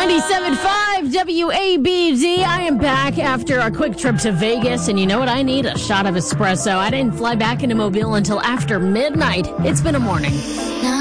97.5 WABD. I am back after a quick trip to Vegas, and you know what I need? A shot of espresso. I didn't fly back into Mobile until after midnight. It's been a morning.